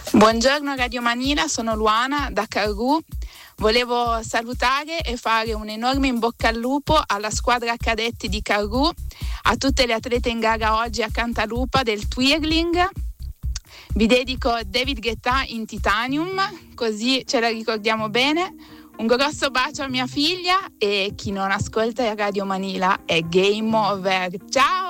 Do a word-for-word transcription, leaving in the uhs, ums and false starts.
Buongiorno Radio Manila, sono Luana da Carrù. Volevo salutare e fare un enorme in bocca al lupo alla squadra cadetti di Carrù, a tutte le atlete in gara oggi a Cantalupa del twirling. Vi dedico David Guetta in Titanium, così ce la ricordiamo bene. Un grosso bacio a mia figlia e chi non ascolta Radio Manila è game over. Ciao!